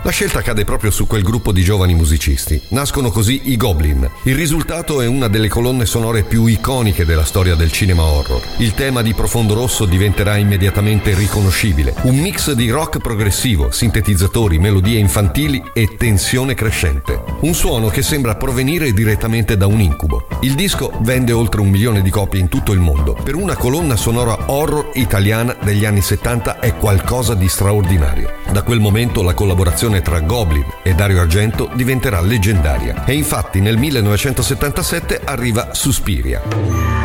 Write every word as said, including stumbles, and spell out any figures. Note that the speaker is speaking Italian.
La scelta cade proprio su quel gruppo di giovani musicisti. Nascono così i Goblin. Il risultato è una delle colonne sonore più iconiche della storia del cinema horror. Il tema di Profondo Rosso diventerà immediatamente riconoscibile. Un mix di rock progressivo, sintetizzatori, melodie infantili e tensione crescente. Un suono che sembra provenire direttamente da un incubo. Il disco vende oltre un milione di copie in tutto il mondo. Per una colonna sonora horror italiana degli anni settanta è qualcosa di straordinario. Da quel momento la collaborazione tra Goblin e Dario Argento diventerà leggendaria. E infatti nel millenovecentosettantasette arriva Suspiria.